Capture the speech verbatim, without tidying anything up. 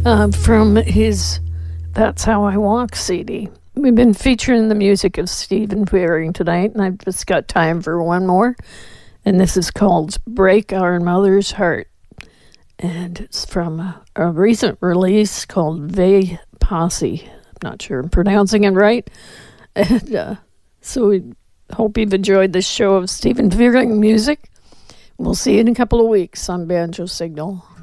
uh, from his That's How I Walk C D. We've been featuring the music of Stephen Fearing tonight, and I've just got time for one more. And this is called Break Our Mother's Heart. And it's from a, a recent release called Ve Posse. I'm not sure I'm pronouncing it right. And uh, so we hope you've enjoyed this show of Stephen Fearing music. We'll see you in a couple of weeks on Banjo Signal.